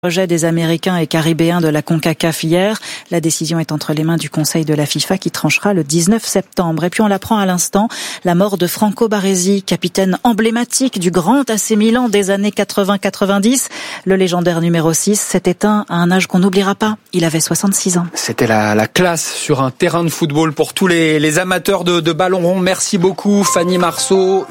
Projet des Américains et Caribéens de la CONCACAF hier. La décision est entre les mains du Conseil de la FIFA qui tranchera le 19 septembre. Et puis on l'apprend à l'instant, la mort de Franco Baresi, capitaine emblématique du grand AC Milan des années 80-90. Le légendaire numéro 6 s'est éteint à un âge qu'on n'oubliera pas. Il avait 66 ans. C'était la classe sur un terrain de football pour tous les amateurs de ballon rond. Merci beaucoup Fanny Marceau,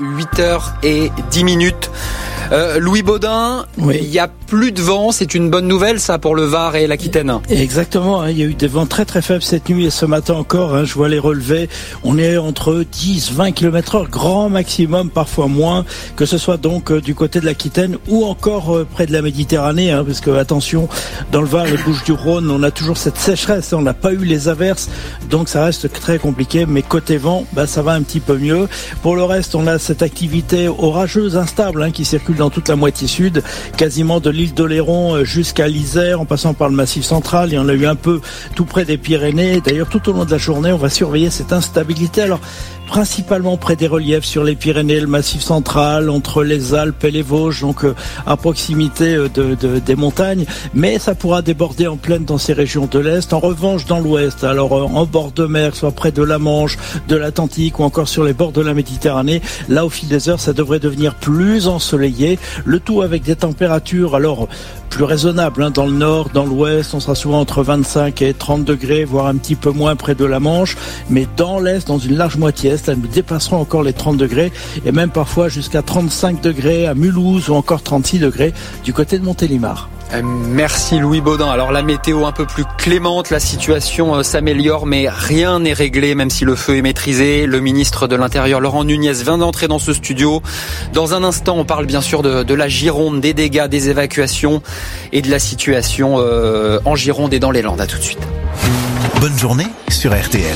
8h10. Louis Baudin, oui. Il n'y a plus de vent, c'est une bonne nouvelle ça pour le Var et l'Aquitaine. Exactement, il y a eu des vents très très faibles cette nuit et ce matin encore, je vois les relevés, on est entre 10-20 km/h, grand maximum, parfois moins, que ce soit donc du côté de l'Aquitaine ou encore près de la Méditerranée, parce que attention, dans le Var, les Bouches-du-Rhône, on a toujours cette sécheresse, on n'a pas eu les averses, donc ça reste très compliqué, mais côté vent, ça va un petit peu mieux. Pour le reste, on a cette activité orageuse instable qui circule dans toute la moitié sud, quasiment de l'île d'Oléron jusqu'à l'Isère, en passant par le Massif central. Il y en a eu un peu tout près des Pyrénées. D'ailleurs, tout au long de la journée, on va surveiller cette instabilité. Alors, principalement près des reliefs sur les Pyrénées, le Massif central, entre les Alpes et les Vosges, donc à proximité des montagnes. Mais ça pourra déborder en plaine dans ces régions de l'Est. En revanche, dans l'Ouest, alors en bord de mer, soit près de la Manche, de l'Atlantique ou encore sur les bords de la Méditerranée, là, au fil des heures, ça devrait devenir plus ensoleillé. Le tout avec des températures, alors, plus raisonnable, dans le nord, dans l'ouest, on sera souvent entre 25 et 30 degrés, voire un petit peu moins près de la Manche, mais dans l'est, dans une large moitié est, nous dépasserons encore les 30 degrés et même parfois jusqu'à 35 degrés à Mulhouse ou encore 36 degrés du côté de Montélimar. Merci Louis Baudin. Alors la météo un peu plus clémente, la situation s'améliore mais rien n'est réglé même si le feu est maîtrisé. Le ministre de l'Intérieur Laurent Nunez vient d'entrer dans ce studio. Dans un instant on parle bien sûr de la Gironde, des dégâts, des évacuations et de la situation en Gironde et dans les Landes. À tout de suite. Bonne journée sur RTL.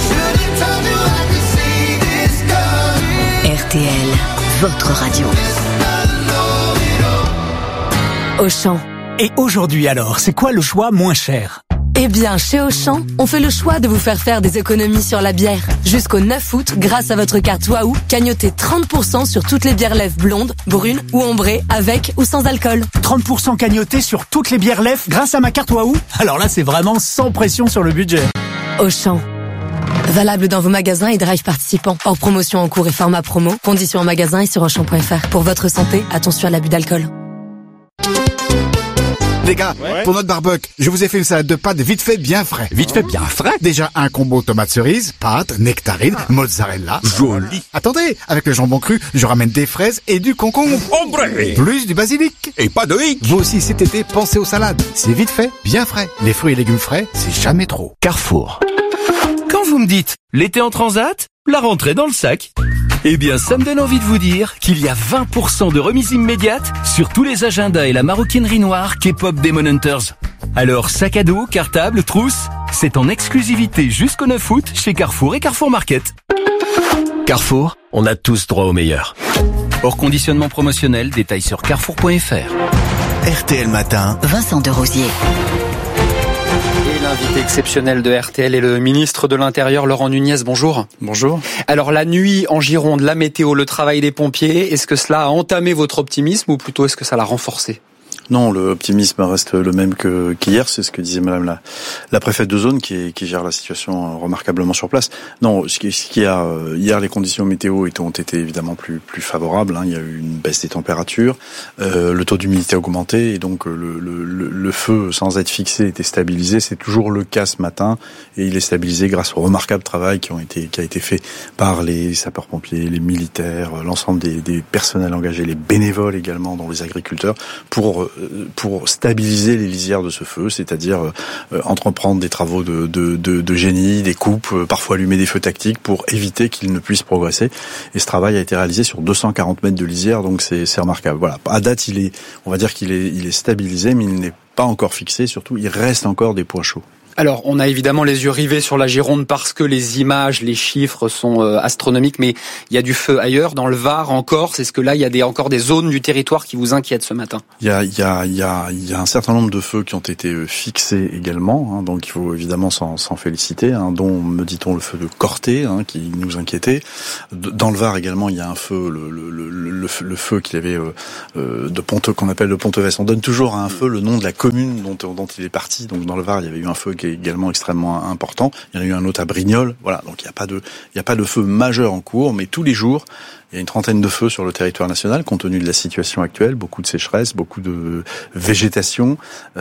RTL, votre radio. Auchan. Et aujourd'hui alors, c'est quoi le choix moins cher ? Eh bien, chez Auchan, on fait le choix de vous faire des économies sur la bière. Jusqu'au 9 août, grâce à votre carte Waouh, cagnotez 30% sur toutes les bières lèvres blondes, brunes ou ambrées, avec ou sans alcool. 30% cagnoté sur toutes les bières lèvres grâce à ma carte Waouh ? Alors là, c'est vraiment sans pression sur le budget. Auchan. Valable dans vos magasins et drive participants. Hors promotion en cours et format promo. Conditions en magasin et sur Auchan.fr. Pour votre santé, attention à l'abus d'alcool. Les gars, pour notre barbecue, je vous ai fait une salade de pâtes vite fait bien frais. Vite fait bien frais? Déjà un combo tomate cerise, pâtes, nectarine, mozzarella. Joli. Attendez, avec le jambon cru, je ramène des fraises et du concombre. Ombré. Plus du basilic. Et pas de hic. Vous aussi cet été, pensez aux salades. C'est vite fait, bien frais. Les fruits et légumes frais, c'est jamais trop. Carrefour. Quand vous me dites l'été en transat, la rentrée dans le sac, eh bien ça me donne envie de vous dire qu'il y a 20% de remise immédiate sur tous les agendas et la maroquinerie noire K-pop Demon Hunters. Alors sac à dos, cartable, trousse, c'est en exclusivité jusqu'au 9 août chez Carrefour et Carrefour Market. Carrefour, on a tous droit au meilleur. Hors conditionnement promotionnel, détails sur carrefour.fr. RTL Matin, Vincent Derosier. L'invité exceptionnel de RTL est le ministre de l'Intérieur Laurent Nunez. Bonjour. Bonjour. Alors la nuit en Gironde, la météo, le travail des pompiers, est-ce que cela a entamé votre optimisme ou plutôt est-ce que ça l'a renforcé ? Non, l'optimisme reste le même qu'hier, c'est ce que disait madame la préfète de zone qui gère la situation remarquablement sur place. Non, hier les conditions météo ont été évidemment plus favorables, il y a eu une baisse des températures, le taux d'humidité a augmenté et donc le feu sans être fixé était stabilisé, c'est toujours le cas ce matin et il est stabilisé grâce au remarquable travail qui a été fait par les sapeurs-pompiers, les militaires, l'ensemble des personnels engagés, les bénévoles également, dont les agriculteurs pour stabiliser les lisières de ce feu, c'est-à-dire entreprendre des travaux de génie, des coupes, parfois allumer des feux tactiques pour éviter qu'ils ne puissent progresser. Et ce travail a été réalisé sur 240 mètres de lisière, donc c'est remarquable. Voilà. À date, on va dire qu'il est stabilisé, mais il n'est pas encore fixé. Surtout, il reste encore des points chauds. Alors, on a évidemment les yeux rivés sur la Gironde parce que les images, les chiffres sont astronomiques, mais il y a du feu ailleurs, dans le Var, en Corse. Est-ce que là, il y a encore des zones du territoire qui vous inquiètent ce matin? Il y a un certain nombre de feux qui ont été fixés également, donc il faut évidemment s'en féliciter, dont, me dit-on, le feu de Corté, qui nous inquiétait. Dans le Var également, il y a un feu, le feu qu'il y avait qu'on appelle de Pontevès. On donne toujours à un feu le nom de la commune dont il est parti. Donc dans le Var, il y avait eu un feu qui est également extrêmement important. Il y en a eu un autre à Brignoles. Voilà, donc il n'y a pas de feu majeur en cours, mais tous les jours, il y a une trentaine de feux sur le territoire national, compte tenu de la situation actuelle, beaucoup de sécheresse, beaucoup de végétation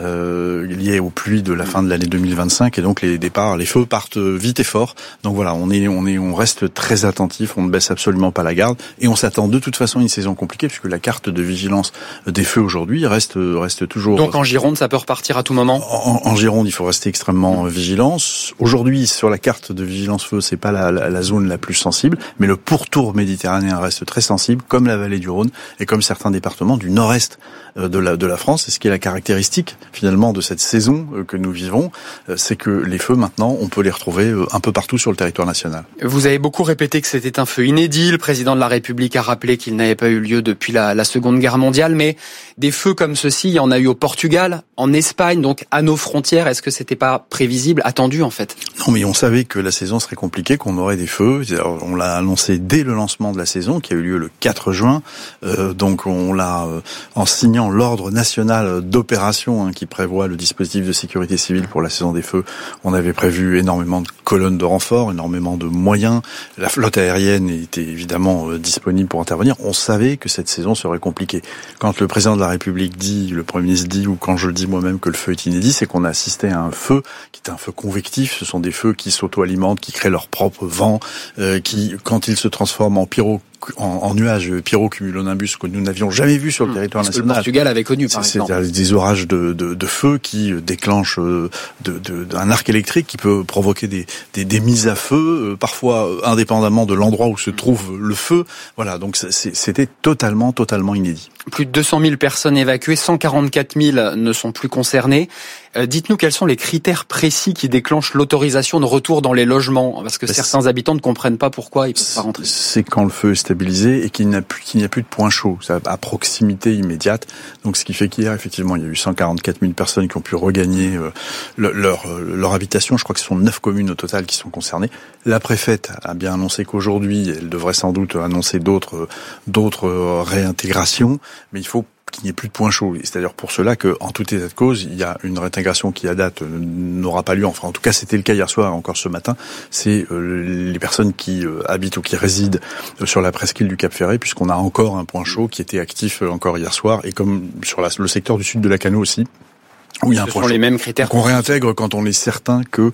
liée aux pluies de la fin de l'année 2025, et donc les feux partent vite et fort. Donc voilà, on reste très attentif, on ne baisse absolument pas la garde, et on s'attend de toute façon à une saison compliquée, puisque la carte de vigilance des feux aujourd'hui reste toujours. Donc en Gironde, ça peut repartir à tout moment. En Gironde, il faut rester extrêmement vigilant. Aujourd'hui, sur la carte de vigilance feu, c'est pas la zone la plus sensible, mais le pourtour méditerranéen reste très sensible, comme la vallée du Rhône et comme certains départements du nord-est de la France. Et ce qui est la caractéristique finalement de cette saison que nous vivons, c'est que les feux maintenant, on peut les retrouver un peu partout sur le territoire national. Vous avez beaucoup répété que c'était un feu inédit. Le président de la République a rappelé qu'il n'avait pas eu lieu depuis la Seconde Guerre mondiale, mais des feux comme ceux-ci, il y en a eu au Portugal, en Espagne, donc à nos frontières. Est-ce que c'était pas prévisible, attendu en fait? Non, mais on savait que la saison serait compliquée, qu'on aurait des feux. On l'a annoncé dès le lancement de la saison, qui a eu lieu le 4 juin. Donc on l'a en signant l'ordre national d'opération qui prévoit le dispositif de sécurité civile pour la saison des feux. On avait prévu énormément de colonnes de renfort, énormément de moyens. La flotte aérienne était évidemment disponible pour intervenir. On savait que cette saison serait compliquée. Quand le président de la République dit, le Premier ministre dit, ou quand je le dis moi-même que le feu est inédit, c'est qu'on a assisté à un feu qui est un feu convectif. Ce sont des feux qui s'auto-alimentent, qui créent leur propre vent, qui, quand ils se transforment en nuages pyrocumulonimbus que nous n'avions jamais vu sur le territoire national. Le Portugal avait connu, par exemple. C'est des orages de feu qui déclenchent un arc électrique qui peut provoquer des mises à feu, parfois indépendamment de l'endroit où se trouve le feu. Voilà, donc c'était totalement inédit. Plus de 200 000 personnes évacuées, 144 000 ne sont plus concernées. Dites-nous quels sont les critères précis qui déclenchent l'autorisation de retour dans les logements, parce que certains habitants ne comprennent pas pourquoi ils peuvent pas rentrer. C'est quand le feu est stabilisé et qu'il n'y a plus de point chaud, à proximité immédiate. Donc ce qui fait qu'hier, effectivement, il y a eu 144 000 personnes qui ont pu regagner leur habitation. Je crois que ce sont 9 communes au total qui sont concernées. La préfète a bien annoncé qu'aujourd'hui, elle devrait sans doute annoncer d'autres réintégrations, mais il faut qu'il n'y ait plus de point chaud. C'est-à-dire pour cela que, en tout état de cause, il y a une réintégration qui à date n'aura pas lieu. Enfin, en tout cas, c'était le cas hier soir, encore ce matin. C'est les personnes qui habitent ou qui résident sur la presqu'île du Cap-Ferret, puisqu'on a encore un point chaud qui était actif encore hier soir, et comme sur le secteur du sud de Lacanau aussi. où il y a un point chaud. Les mêmes critères. Qu'on réintègre quand on est certain que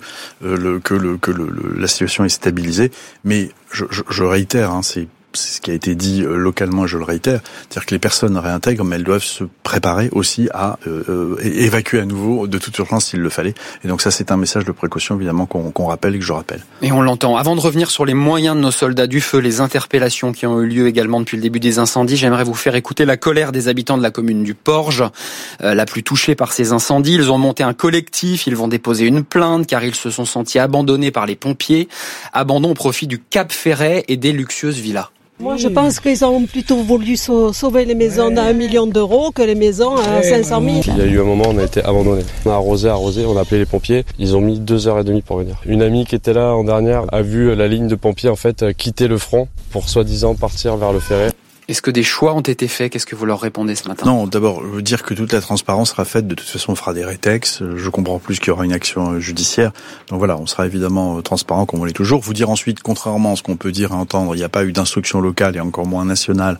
la situation est stabilisée. Mais je réitère, c'est ce qui a été dit localement, et je le réitère, c'est-à-dire que les personnes réintègrent, mais elles doivent se préparer aussi à évacuer à nouveau de toute urgence s'il le fallait. Et donc ça, c'est un message de précaution évidemment qu'on rappelle et que je rappelle. Et on l'entend. Avant de revenir sur les moyens de nos soldats du feu, les interpellations qui ont eu lieu également depuis le début des incendies, j'aimerais vous faire écouter la colère des habitants de la commune du Porge, la plus touchée par ces incendies. Ils ont monté un collectif, ils vont déposer une plainte car ils se sont sentis abandonnés par les pompiers. Abandon au profit du Cap-Ferret et des luxueuses villas. Moi, je pense qu'ils ont plutôt voulu sauver les maisons à 1 million d'euros que les maisons à 500 000. Il y a eu un moment où on a été abandonnés. On a arrosé, on a appelé les pompiers. Ils ont mis 2h30 pour venir. Une amie qui était là en dernière a vu la ligne de pompiers en fait quitter le front pour soi-disant partir vers le Ferret. Est-ce que des choix ont été faits? Qu'est-ce que vous leur répondez ce matin? Non, d'abord, je veux dire que toute la transparence sera faite. De toute façon, on fera des rétex. Je comprends plus qu'il y aura une action judiciaire. Donc voilà, on sera évidemment transparent comme on l'est toujours. Vous dire ensuite, contrairement à ce qu'on peut dire et entendre, il n'y a pas eu d'instruction locale et encore moins nationale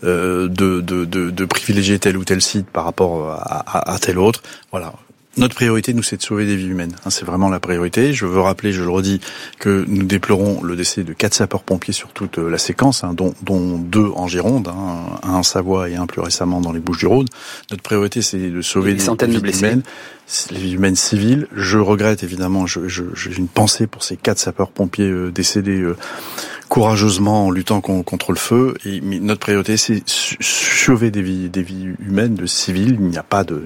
de privilégier tel ou tel site par rapport à tel autre. Voilà. Notre priorité, nous, c'est de sauver des vies humaines. C'est vraiment la priorité. Je veux rappeler, je le redis, que nous déplorons le décès de 4 sapeurs-pompiers sur toute la séquence, dont 2 en Gironde, un en Savoie et un plus récemment dans les Bouches-du-Rhône. Notre priorité, c'est de sauver des vies humaines, les vies humaines civiles. Je regrette évidemment, j'ai une pensée pour ces 4 sapeurs-pompiers décédés courageusement en luttant contre le feu. Mais notre priorité, c'est sauver des vies humaines, de civils. Il n'y a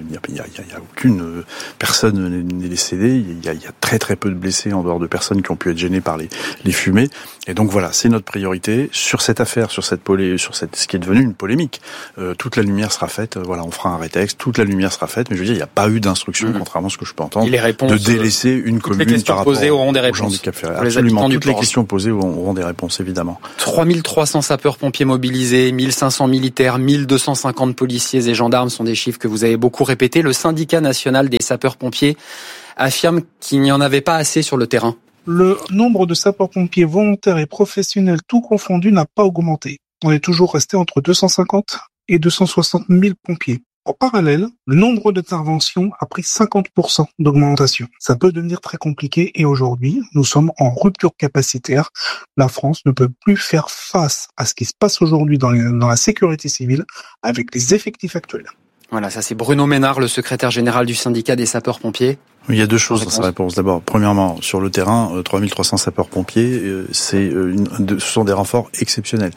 aucune personne n'est décédée. Il y a très très peu de blessés en dehors de personnes qui ont pu être gênées par les fumées. Et donc voilà, c'est notre priorité sur cette affaire, sur ce qui est devenu une polémique. Toute la lumière sera faite. Voilà, on fera un rétexte. Toute la lumière sera faite. Mais je veux dire, il n'y a pas eu d'instruction, contrairement à ce que je peux entendre, de délaisser une commune par rapport aux gens du Cap-Ferret. Absolument, toutes les questions posées auront des réponses, évidemment. 3300 sapeurs-pompiers mobilisés, 1500 militaires, 1250 policiers et gendarmes sont des chiffres que vous avez beaucoup répétés. Le syndicat national des sapeurs-pompiers affirme qu'il n'y en avait pas assez sur le terrain. Le nombre de sapeurs-pompiers volontaires et professionnels tout confondus n'a pas augmenté. On est toujours resté entre 250 et 260 000 pompiers. En parallèle, le nombre d'interventions a pris 50% d'augmentation. Ça peut devenir très compliqué et aujourd'hui, nous sommes en rupture capacitaire. La France ne peut plus faire face à ce qui se passe aujourd'hui dans la sécurité civile avec les effectifs actuels. Voilà, ça c'est Bruno Ménard, le secrétaire général du syndicat des sapeurs-pompiers. Il y a deux choses dans sa réponse. D'abord, premièrement, sur le terrain, 3300 sapeurs-pompiers, ce sont des renforts exceptionnels.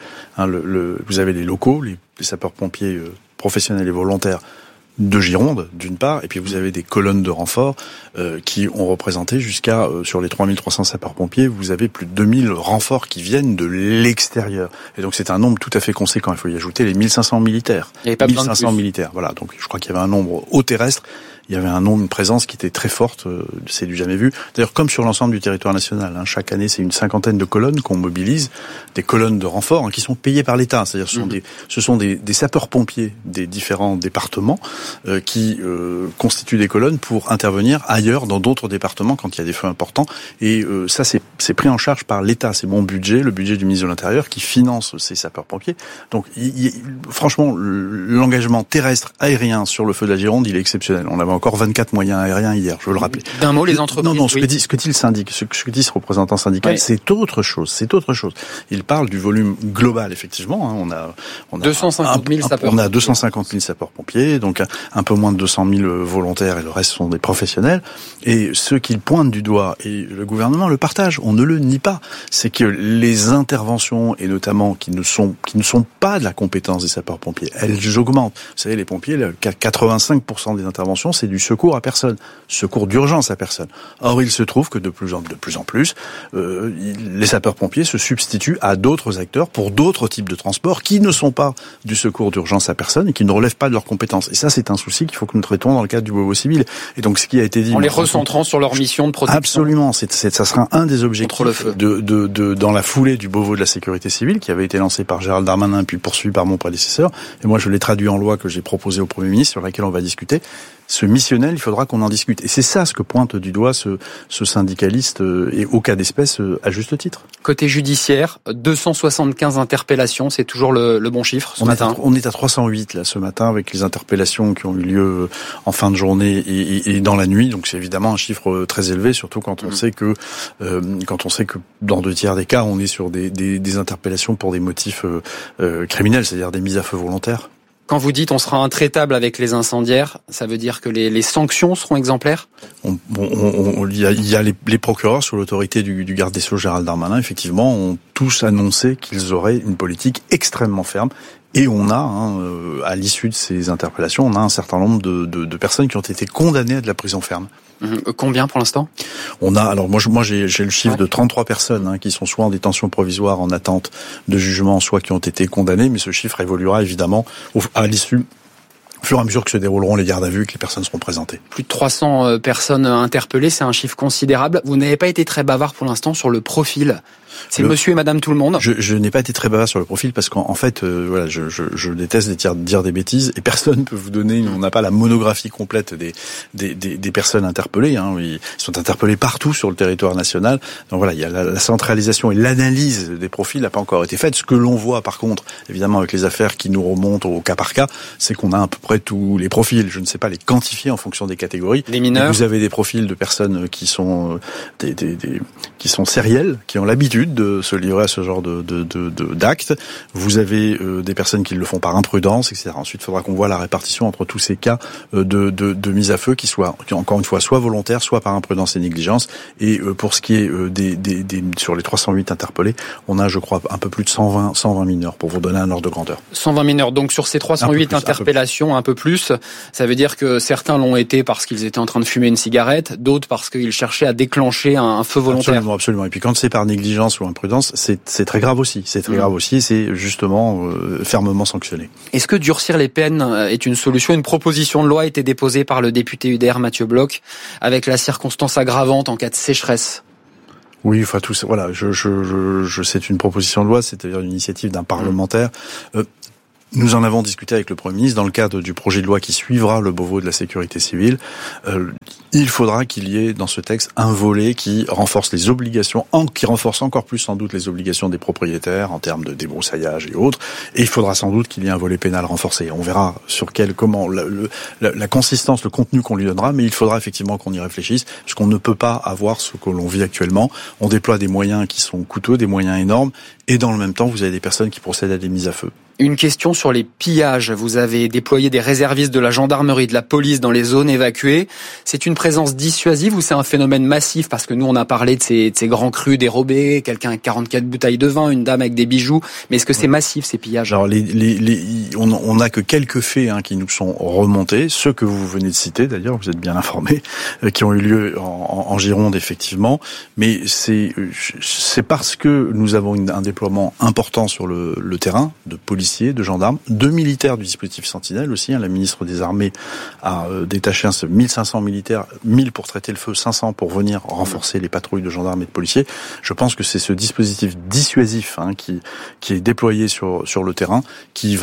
Vous avez les locaux, les sapeurs-pompiers professionnels et volontaires de Gironde, d'une part, et puis vous avez des colonnes de renforts qui ont représenté jusqu'à, sur les 3300 sapeurs-pompiers, vous avez plus de 2000 renforts qui viennent de l'extérieur. Et donc c'est un nombre tout à fait conséquent. Il faut y ajouter les 1500 militaires. Il n'y avait pas 1500 militaires, voilà. Donc je crois qu'il y avait un nombre au terrestre. Il y avait une présence qui était très forte, c'est du jamais vu. D'ailleurs, comme sur l'ensemble du territoire national, chaque année, c'est une cinquantaine de colonnes qu'on mobilise, des colonnes de renfort qui sont payées par l'État. C'est-à-dire, ce sont des sapeurs-pompiers des différents départements qui constituent des colonnes pour intervenir ailleurs, dans d'autres départements, quand il y a des feux importants. Et ça, c'est pris en charge par l'État. C'est mon budget, le budget du ministre de l'Intérieur, qui finance ces sapeurs-pompiers. Donc, franchement, l'engagement terrestre, aérien sur le feu de la Gironde, il est exceptionnel. On avait encore 24 moyens aériens hier, je veux le rappeler. D'un mot, les entreprises. Non, ce que dit le syndic, ce que dit ce représentant syndical, c'est autre chose. Il parle du volume global, effectivement. On a 250 000 sapeurs. On a 250 000 sapeurs-pompiers, donc un peu moins de 200 000 volontaires, et le reste sont des professionnels. Et ce qu'il pointe du doigt, et le gouvernement le partage, on ne le nie pas, c'est que les interventions, et notamment qui ne sont pas de la compétence des sapeurs-pompiers, elles augmentent. Vous savez, les pompiers, 85% des interventions, c'est du secours à personne, secours d'urgence à personne. Or, il se trouve que de plus en plus, les sapeurs-pompiers se substituent à d'autres acteurs pour d'autres types de transports qui ne sont pas du secours d'urgence à personne et qui ne relèvent pas de leurs compétences. Et ça, c'est un souci qu'il faut que nous traitons dans le cadre du Beauvau civil. Et donc, ce qui a été dit... En les recentrant sur leur mission de protection. Absolument. Ça sera un des objectifs dans la foulée du Beauvau de la sécurité civile qui avait été lancé par Gérald Darmanin puis poursuivi par mon prédécesseur. Et moi, je l'ai traduit en loi que j'ai proposé au Premier ministre sur laquelle on va discuter. Ce missionnel, il faudra qu'on en discute. Et c'est ça ce que pointe du doigt ce syndicaliste, et au cas d'espèce, à juste titre. Côté judiciaire, 275 interpellations, c'est toujours le bon chiffre ce matin. On est à 308 là ce matin avec les interpellations qui ont eu lieu en fin de journée et dans la nuit. Donc c'est évidemment un chiffre très élevé, surtout quand on sait que dans 2/3 des cas, on est sur des interpellations pour des motifs criminels, c'est-à-dire des mises à feu volontaires. Quand vous dites on sera intraitable avec les incendiaires, ça veut dire que les sanctions seront exemplaires ? Il y a les procureurs sous l'autorité du garde des Sceaux Gérald Darmanin, effectivement, ont tous annoncé qu'ils auraient une politique extrêmement ferme. Et on a, à l'issue de ces interpellations, on a un certain nombre de personnes qui ont été condamnées à de la prison ferme. Combien pour l'instant ? Alors moi j'ai le chiffre de 33 personnes qui sont soit en détention provisoire en attente de jugement, soit qui ont été condamnées, mais ce chiffre évoluera évidemment à l'issue, au fur et à mesure que se dérouleront les gardes à vue et que les personnes seront présentées. Plus de 300 personnes interpellées, c'est un chiffre considérable. Vous n'avez pas été très bavard pour l'instant sur le profil. C'est monsieur et madame tout le monde. Je n'ai pas été très bavard sur le profil parce qu'en fait, voilà, je déteste dire des bêtises et personne ne peut vous donner. On n'a pas la monographie complète des personnes interpellées. Ils sont interpellés partout sur le territoire national. Donc voilà, il y a la centralisation et l'analyse des profils n'a pas encore été faite. Ce que l'on voit, par contre, évidemment, avec les affaires qui nous remontent au cas par cas, c'est qu'on a à peu près tous les profils. Je ne sais pas les quantifier en fonction des catégories. Des mineurs. Vous avez des profils de personnes qui sont qui sont sérielles, qui ont l'habitude l'habitude de se livrer à ce genre d'actes. Vous avez des personnes qui le font par imprudence, etc. Ensuite, il faudra qu'on voit la répartition entre tous ces cas de mise à feu qui encore une fois, soit volontaires, soit par imprudence et négligence. Et pour ce qui est sur les 308 interpellés, on a, je crois, un peu plus de 120 mineurs, pour vous donner un ordre de grandeur. 120 mineurs. Donc sur ces 308 interpellations, un peu plus, ça veut dire que certains l'ont été parce qu'ils étaient en train de fumer une cigarette, d'autres parce qu'ils cherchaient à déclencher un feu volontaire. Absolument. Et puis quand c'est par négligence ou imprudence, c'est très grave aussi. C'est très grave aussi. C'est justement fermement sanctionné. Est-ce que durcir les peines est une solution? Une proposition de loi a été déposée par le député UDR Mathieu Bloch avec la circonstance aggravante en cas de sécheresse. Oui, enfin tout ça. Voilà, c'est une proposition de loi, c'est-à-dire une initiative d'un parlementaire. Nous en avons discuté avec le Premier ministre dans le cadre du projet de loi qui suivra le Beauvau de la sécurité civile. Il faudra qu'il y ait dans ce texte un volet qui renforce les obligations, qui renforce encore plus sans doute les obligations des propriétaires en termes de débroussaillage et autres. Et il faudra sans doute qu'il y ait un volet pénal renforcé. On verra comment la consistance, le contenu qu'on lui donnera, mais il faudra effectivement qu'on y réfléchisse, puisqu'on ne peut pas avoir ce que l'on vit actuellement. On déploie des moyens qui sont coûteux, des moyens énormes, et dans le même temps, vous avez des personnes qui procèdent à des mises à feu. Une question sur les pillages. Vous avez déployé des réservistes de la gendarmerie, de la police dans les zones évacuées. C'est une présence dissuasive ou c'est un phénomène massif? Parce que nous, on a parlé de ces grands crus dérobés, quelqu'un avec 44 bouteilles de vin, une dame avec des bijoux. Mais est-ce que c'est massif, ces pillages? Alors, on n'a que quelques faits qui nous sont remontés. Ceux que vous venez de citer, d'ailleurs, vous êtes bien informés, qui ont eu lieu en Gironde, effectivement. Mais c'est parce que nous avons un déploiement important sur le terrain, de policiers, de gendarmes, de militaires du dispositif Sentinelle aussi. La ministre des Armées a détaché 1500 militaires, 1000 pour traiter le feu, 500 pour venir renforcer les patrouilles de gendarmes et de policiers. Je pense que c'est ce dispositif dissuasif qui est déployé sur le terrain qui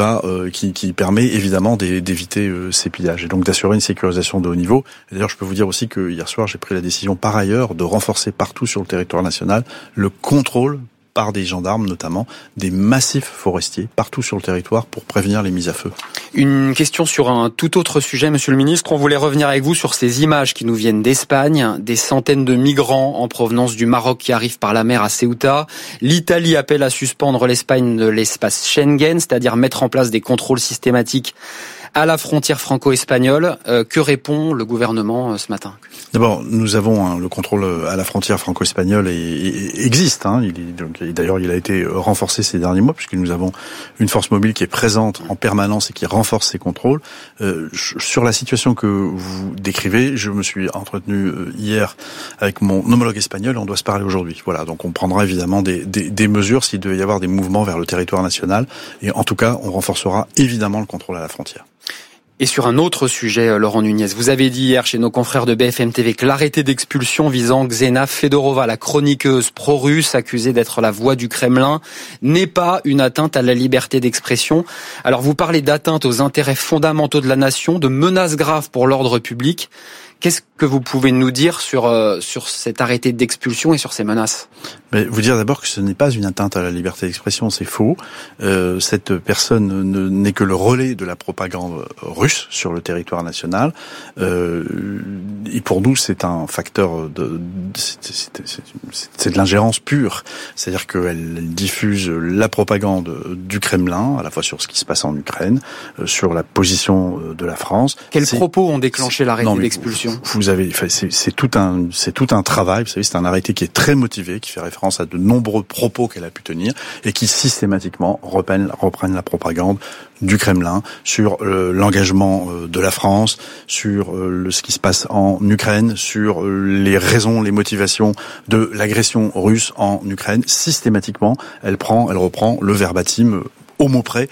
permet évidemment d'éviter ces pillages et donc d'assurer une sécurisation de haut niveau. Et d'ailleurs, je peux vous dire aussi que hier soir, j'ai pris la décision par ailleurs de renforcer partout sur le territoire national le contrôle par des gendarmes notamment, des massifs forestiers partout sur le territoire pour prévenir les mises à feu. Une question sur un tout autre sujet, Monsieur le Ministre. On voulait revenir avec vous sur ces images qui nous viennent d'Espagne, des centaines de migrants en provenance du Maroc qui arrivent par la mer à Ceuta. L'Italie appelle à suspendre l'Espagne de l'espace Schengen, c'est-à-dire mettre en place des contrôles systématiques à la frontière franco-espagnole. Que répond le gouvernement ce matin? D'abord, nous avons le contrôle à la frontière franco-espagnole et existe. D'ailleurs, il a été renforcé ces derniers mois puisque nous avons une force mobile qui est présente en permanence et qui renforce ces contrôles. Sur la situation que vous décrivez, je me suis entretenu hier avec mon homologue espagnol et on doit se parler aujourd'hui. Voilà, donc on prendra évidemment des mesures s'il devait y avoir des mouvements vers le territoire national et en tout cas, on renforcera évidemment le contrôle à la frontière. Et sur un autre sujet, Laurent Nunez, vous avez dit hier chez nos confrères de BFM TV que l'arrêté d'expulsion visant Ksenia Fedorova, la chroniqueuse pro-russe accusée d'être la voix du Kremlin, n'est pas une atteinte à la liberté d'expression. Alors vous parlez d'atteinte aux intérêts fondamentaux de la nation, de menaces graves pour l'ordre public. Qu'est-ce que vous pouvez nous dire sur cet arrêté d'expulsion et sur ces menaces? Vous dire d'abord que ce n'est pas une atteinte à la liberté d'expression, c'est faux. Cette personne n'est que le relais de la propagande russe sur le territoire national. Et pour nous, c'est un facteur c'est de l'ingérence pure. C'est-à-dire qu'elle diffuse la propagande du Kremlin, à la fois sur ce qui se passe en Ukraine, sur la position de la France. Quels propos ont déclenché l'arrêté d'expulsion? Vous avez, c'est tout un travail. Vous savez, c'est un arrêté qui est très motivé, qui fait référence à de nombreux propos qu'elle a pu tenir et qui systématiquement reprennent la propagande du Kremlin sur l'engagement de la France, sur ce qui se passe en Ukraine, sur les raisons, les motivations de l'agression russe en Ukraine. Systématiquement, elle reprend le verbatim au mot près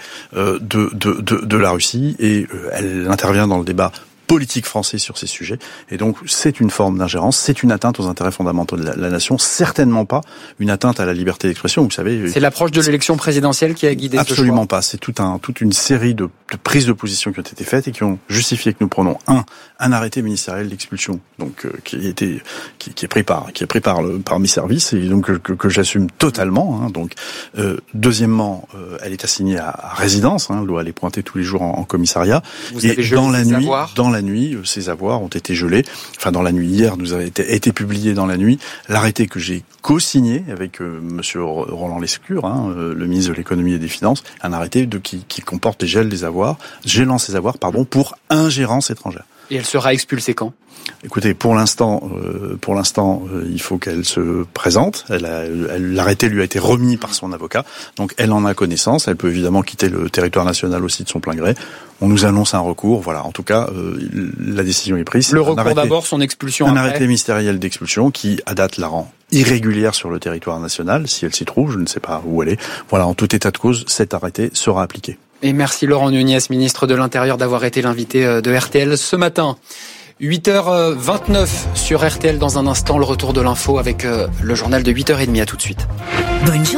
de la Russie et elle intervient dans le débat politique français sur ces sujets. Et donc, c'est une forme d'ingérence, c'est une atteinte aux intérêts fondamentaux de la nation, certainement pas une atteinte à la liberté d'expression, vous savez. C'est l'approche de l'élection présidentielle qui a guidé ce choix? Absolument pas. C'est toute une série de prises de position qui ont été faites et qui ont justifié que nous prenons un arrêté ministériel d'expulsion, donc qui est pris par mes services et donc que j'assume totalement. Donc, deuxièmement, elle est assignée à résidence. L'eau elle est pointée tous les jours en commissariat. Vous avez dans la la nuit, ces avoirs ont été gelés. Enfin, dans la nuit, hier, nous a été publié dans la nuit l'arrêté que j'ai co-signé avec monsieur Roland Lescure, le ministre de l'économie et des finances, un arrêté qui comporte les gelant ces avoirs, pour ingérence étrangère. Et elle sera expulsée quand ? Écoutez, pour l'instant, il faut qu'elle se présente. L'arrêté lui a été remis par son avocat, donc elle en a connaissance. Elle peut évidemment quitter le territoire national aussi de son plein gré. On nous annonce un recours. Voilà, en tout cas, la décision est prise. Le recours d'abord, son expulsion après. Un arrêté ministériel d'expulsion qui, à date, la rend irrégulière sur le territoire national, si elle s'y trouve. Je ne sais pas où elle est. Voilà, en tout état de cause, cet arrêté sera appliqué. Et merci Laurent Nunez, ministre de l'Intérieur, d'avoir été l'invité de RTL ce matin. 8h29 sur RTL. Dans un instant, le retour de l'info avec le journal de 8h30. À tout de suite. Bonne journée.